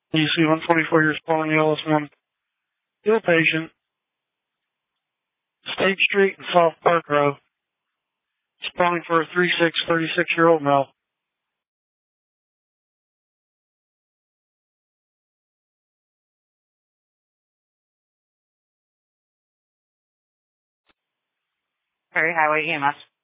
DC 124 years calling Ellis 1. Ill patient, State Street and South Park Road. Spawning for a 36-year-old male. Prairie Highway EMS.